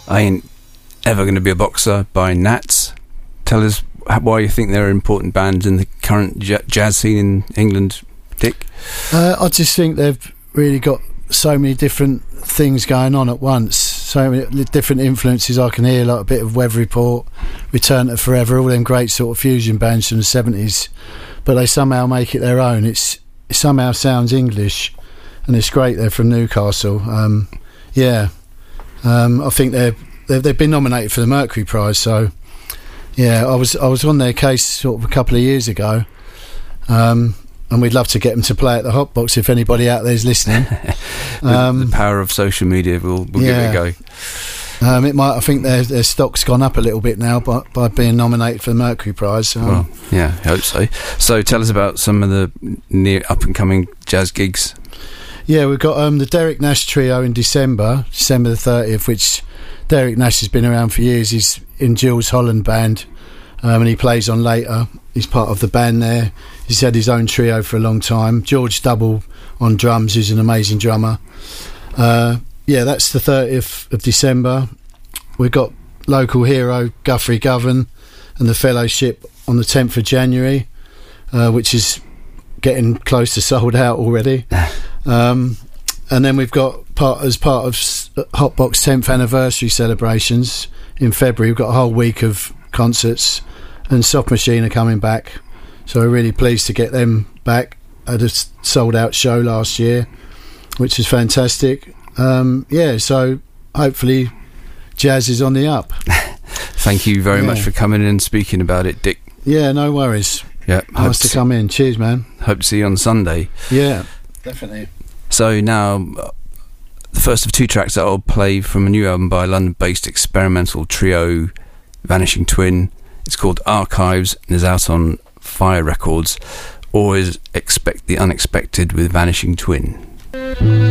I Ain't Ever Gonna Be a Boxer by Nats. Tell us why you think they're important bands in the current jazz scene in England, Dick. I just think they've really got so many different things going on at once, so many different influences I can hear, like a bit of Weather Report, Return to Forever, all them great sort of fusion bands from the 70s, but they somehow make it their own. It somehow sounds English, and it's great. They're from Newcastle. I think they've been nominated for the Mercury Prize, so yeah, I was on their case sort of a couple of years ago, and we'd love to get them to play at the Hotbox if anybody out there is listening. The power of social media will give it a go. I think their stock's gone up a little bit now by being nominated for the Mercury Prize. Well, yeah, I hope so. So tell us about some of the near up and coming jazz gigs. Yeah, we've got the Derek Nash Trio in December the 30th, which Derek Nash has been around for years. He's in Jules Holland band, and he plays on Later. He's part of the band there. He's had his own trio for a long time. George Double on drums, who's an amazing drummer. That's the 30th of December. We've got local hero Guthrie Govan and the Fellowship on the 10th of January, which is getting close to sold out already. And then we've got as part of Hotbox 10th anniversary celebrations in February, we've got a whole week of concerts, and Soft Machine are coming back, so we're really pleased to get them back. At a sold out show last year, which is fantastic. So hopefully jazz is on the up. Thank you very much for coming in and speaking about it, Dick. Yeah, no worries. Yeah, nice to come in. Cheers, man. Hope to see you on Sunday. Yeah, definitely. So now, the first of two tracks that I'll play from a new album by London-based experimental trio Vanishing Twin. It's called Archives and is out on Fire Records. Always expect the unexpected with Vanishing Twin.